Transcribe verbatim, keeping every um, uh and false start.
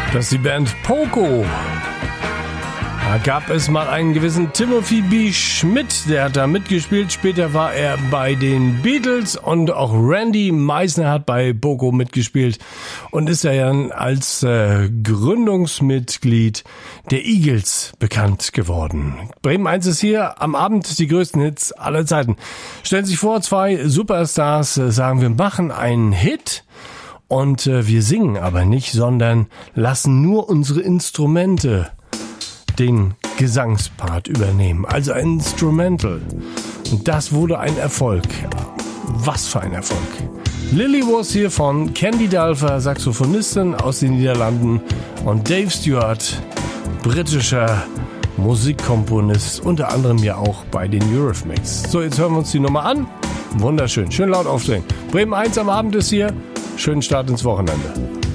Das ist die Band Poco. Da gab es mal einen gewissen Timothy B. Schmidt, der hat da mitgespielt. Später war er bei den Beatles und auch Randy Meisner hat bei Poco mitgespielt und ist ja dann als äh, Gründungsmitglied der Eagles bekannt geworden. Bremen eins ist hier am Abend die größten Hits aller Zeiten. Stellen Sie sich vor, zwei Superstars äh, sagen, wir machen einen Hit. Und äh, wir singen aber nicht, sondern lassen nur unsere Instrumente den Gesangspart übernehmen. Also ein Instrumental. Und das wurde ein Erfolg. Was für ein Erfolg. Lily was hier von Candy Dulfer, Saxophonistin aus den Niederlanden, und Dave Stewart, britischer Musikkomponist, unter anderem ja auch bei den Eurythmics. So, jetzt hören wir uns die Nummer an. Wunderschön. Schön laut aufdrehen. Bremen eins am Abend ist hier. Schönen Start ins Wochenende.